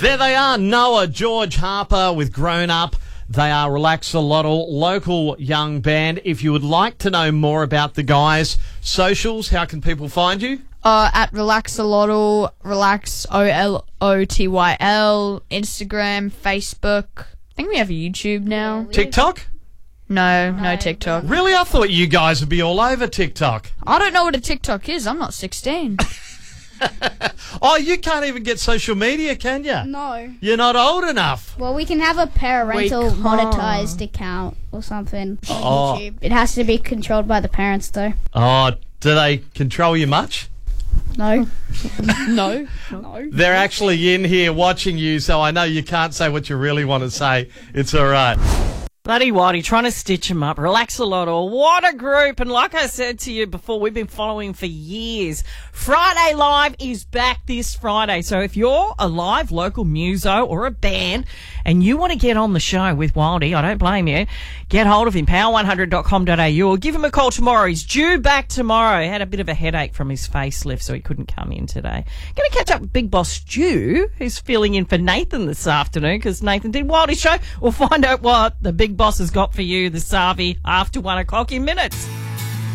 There they are, Noah, George Harper with Grown Up. They are Relaxolotl, local young band. If you would like to know more about the guys' socials, how can people find you? At Relaxolotl, Relax OLOTYL, Instagram, Facebook. I think we have a YouTube now. TikTok? No TikTok. Really? I thought you guys would be all over TikTok. I don't know what a TikTok is. I'm not 16. Oh, you can't even get social media, can you? No. You're not old enough. Well, we can have a parental We can't. monetized account or something on Oh. YouTube. It has to be controlled by the parents, though. Oh, do they control you much? No. No. They're actually in here watching you, so I know you can't say what you really want to say. It's all right. Bloody Whitey, trying to stitch him up. Relaxolotl. What a group. And like I said to you before, we've been following for years. Friday Live is back this Friday. So if you're a live local muso or a band and you want to get on the show with Whitey, I don't blame you, get hold of him, power100.com.au, or give him a call tomorrow. He's due back tomorrow. He had a bit of a headache from his facelift, so he couldn't come in today. Going to catch up with Big Boss Stu, who's filling in for Nathan this afternoon because Nathan did Whitey's show. We'll find out what the Big Boss has got for you this Savi after 1 o'clock in minutes.